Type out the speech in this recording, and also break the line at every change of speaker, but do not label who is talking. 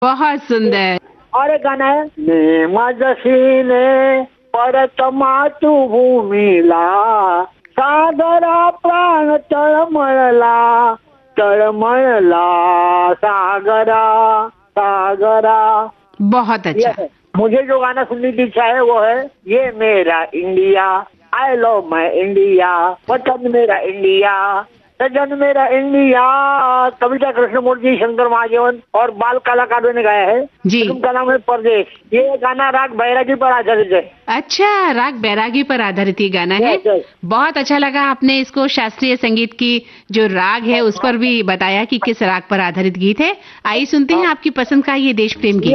बहुत सुंदर।
और एक गाना है, नेम जशीने परत मातृभूमीला सागरा प्राण तळमळला सागरा सागरा।
बहुत अच्छा।
मुझे जो गाना सुनने की इच्छा है वो है, ये मेरा India, I love my India, वतन मेरा इंडिया, सजन मेरा इंडिया। कविता कृष्णमूर्ति, शंकर महादेवन और बाल कलाकारों ने गाया है जी। फिल्म का नाम है परदेश। ये गाना राग बैरागी पर आधारित है।
अच्छा, राग बैरागी पर आधारित ये गाना है। बहुत अच्छा लगा आपने इसको शास्त्रीय संगीत की जो राग है उस पर भी बताया कि किस राग पर आधारित गीत है। आइए सुनते हैं आपकी पसंद का ये देश प्रेम गीत।